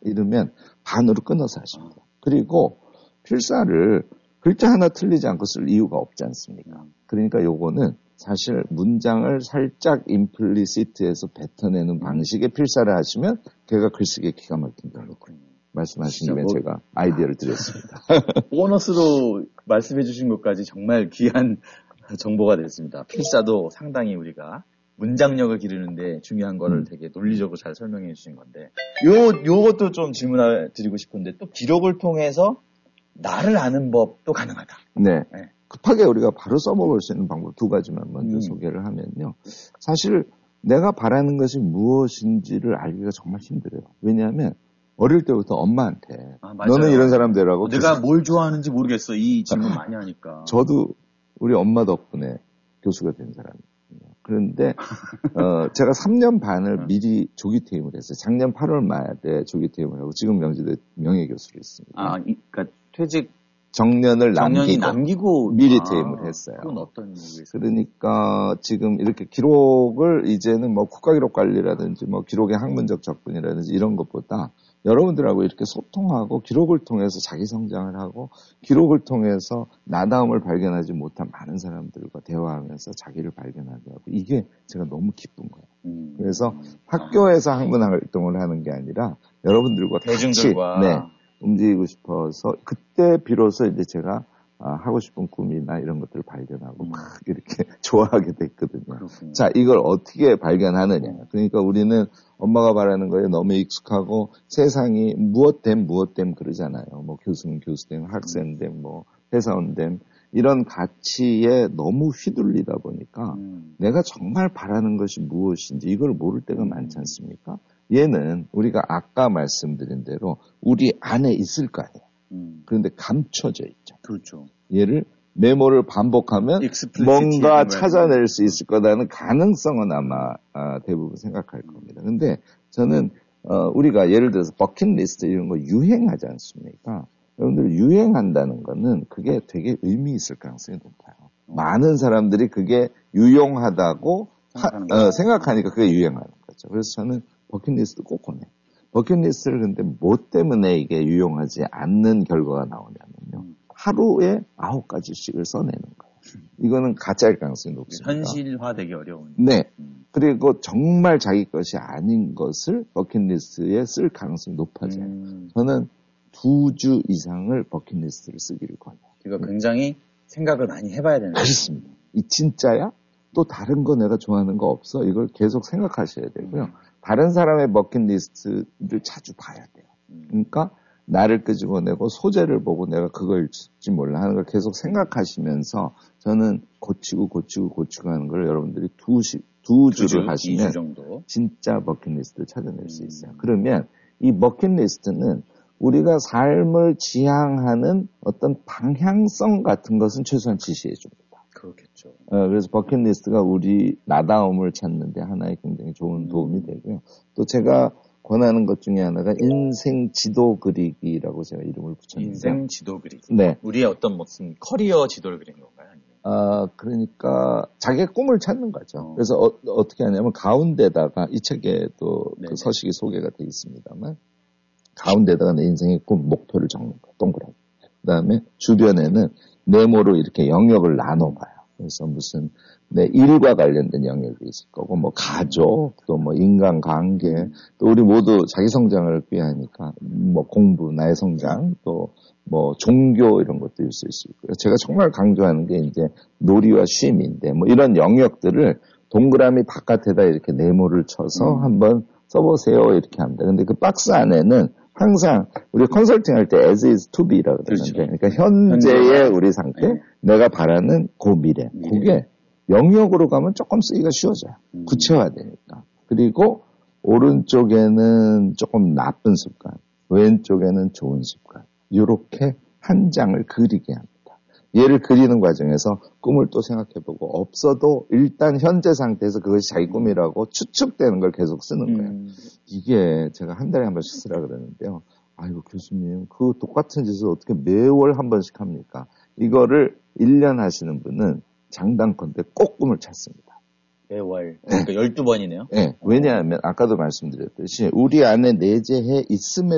이러면 반으로 끊어서 하십니다. 그리고 필사를 글자 하나 틀리지 않고 쓸 이유가 없지 않습니까? 그러니까 요거는 사실 문장을 살짝 임플리시트에서 뱉어내는 방식의 필사를 하시면 걔가 글쓰기에 기가 막힌다. 말씀하신 김에 제가 아이디어를 드렸습니다. 보너스로 말씀해 주신 것까지 정말 귀한 정보가 됐습니다. 필사도 상당히 우리가 문장력을 기르는데 중요한 거를 되게 논리적으로 잘 설명해 주신 건데 요것도 좀 질문을 드리고 싶은데 또 기록을 통해서 나를 아는 법도 가능하다. 네. 급하게 우리가 바로 써먹을 수 있는 방법 두 가지만 먼저 소개를 하면요. 사실 내가 바라는 것이 무엇인지를 알기가 정말 힘들어요. 왜냐하면 어릴 때부터 엄마한테 너는 이런 사람 되라고 내가 뭘 좋아하는지 모르겠어. 이 질문 많이 하니까. 저도 우리 엄마 덕분에 교수가 된 사람이에요. 그런데 제가 3년 반을 미리 조기 퇴임을 했어요. 작년 8월 말에 조기 퇴임을 하고 지금 명지대 명예교수로 있습니다. 그러니까 퇴직 정년을 남기고 미리 퇴임을 했어요. 그건 어떤 이유에서? 그러니까 지금 이렇게 기록을 이제는 뭐 국가기록관리라든지 뭐 기록의 학문적 접근이라든지 이런 것보다 여러분들하고 이렇게 소통하고 기록을 통해서 자기 성장을 하고 기록을 통해서 나다움을 발견하지 못한 많은 사람들과 대화하면서 자기를 발견하게 하고 이게 제가 너무 기쁜 거예요. 그래서 학교에서 학문 활동을 하는 게 아니라 여러분들과 대중들과 같이 움직이고 싶어서 그때 비로소 이제 제가 하고 싶은 꿈이나 이런 것들을 발견하고 막 이렇게 좋아하게 됐거든요. 그렇군요. 자, 이걸 어떻게 발견하느냐. 그러니까 우리는 엄마가 말하는 거에 너무 익숙하고 세상이 무엇됨 그러잖아요. 뭐 교수는 교수됨, 학생됨, 뭐 회사원됨 이런 가치에 너무 휘둘리다 보니까 내가 정말 바라는 것이 무엇인지 이걸 모를 때가 많지 않습니까? 얘는 우리가 아까 말씀드린 대로 우리 안에 있을 거 아니에요. 그런데 감춰져 있죠. 그렇죠. 얘를 메모를 반복하면 뭔가 찾아낼 수 있을 거라는 가능성은 아마 대부분 생각할 겁니다. 근데 저는 우리가 예를 들어서 버킷리스트 이런 거 유행하지 않습니까? 여러분들 유행한다는 거는 그게 되게 의미 있을 가능성이 높아요. 많은 사람들이 그게 유용하다고 생각하니까 그게 유행하는 거죠. 그래서 저는 버킷리스트 꼭 권해요. 버킷리스트를 근데 뭐 때문에 이게 유용하지 않는 결과가 나오냐면요. 하루에 9가지씩을 써내는 거예요. 이거는 가짜일 가능성이 높습니다. 현실화되기 어려운. 네. 그리고 정말 자기 것이 아닌 것을 버킷리스트에 쓸 가능성이 높아져요. 저는 2주 이상을 버킷리스트를 쓰기를 권해요. 그러니까 굉장히 생각을 많이 해봐야 되는 거죠. 그렇습니다. 이 진짜야? 또 다른 거 내가 좋아하는 거 없어? 이걸 계속 생각하셔야 되고요. 다른 사람의 버킷리스트를 자주 봐야 돼요. 그러니까 나를 끄집어내고 소재를 보고 내가 그걸 읽지 몰라 하는 걸 계속 생각하시면서 저는 고치고 하는 걸 여러분들이 두 주를 하시면 2주 정도. 진짜 버킷리스트를 찾아낼 수 있어요. 그러면 이 버킷리스트는 우리가 삶을 지향하는 어떤 방향성 같은 것은 최소한 지시해 줍니다. 그렇겠죠. 그래서 버킷리스트가 우리 나다움을 찾는 데 하나의 굉장히 좋은 도움이 되고요. 또 제가 권하는 것 중에 하나가 인생 지도 그리기라고 제가 이름을 붙였는데. 인생 지도 그리기. 네. 우리의 어떤 무슨 커리어 지도를 그리는 건가요? 아니면? 그러니까 자기의 꿈을 찾는 거죠. 그래서 어떻게 하냐면 가운데다가 이 책에도 그 서식이 소개가 되어 있습니다만 가운데다가 내 인생의 꿈, 목표를 적는 거예요. 동그라미. 그다음에 주변에는 네모로 이렇게 영역을 나눠봐요. 그래서 무슨 내 일과 관련된 영역이 있을 거고, 뭐 가족, 또 뭐 인간관계, 또 우리 모두 자기 성장을 위하니까 뭐 공부, 나의 성장, 또 뭐 종교 이런 것도 있을 수 있고요. 제가 정말 강조하는 게 이제 놀이와 쉼인데, 뭐 이런 영역들을 동그라미 바깥에다 이렇게 네모를 쳐서 한번 써보세요 이렇게 합니다. 근데 그 박스 안에는 항상 우리 컨설팅 할 때 as is to be라고 그러는데, 그러니까 현재의 우리 상태, 내가 바라는 그 미래. 그게 영역으로 가면 조금 쓰기가 쉬워져요. 구체화되니까. 그리고 오른쪽에는 조금 나쁜 습관, 왼쪽에는 좋은 습관. 이렇게 한 장을 그리게 합니다. 얘를 그리는 과정에서 꿈을 또 생각해보고 없어도 일단 현재 상태에서 그것이 자기 꿈이라고 추측되는 걸 계속 쓰는 거예요. 이게 제가 한 달에 한 번씩 쓰라 그러는데요. 아이고 교수님 그 똑같은 짓을 어떻게 매월 한 번씩 합니까? 이거를 1년 하시는 분은 장단컨대 꼭 꿈을 찾습니다. 매월. 그러니까 12번이네요. 네. 왜냐하면 아까도 말씀드렸듯이 우리 안에 내재해 있음에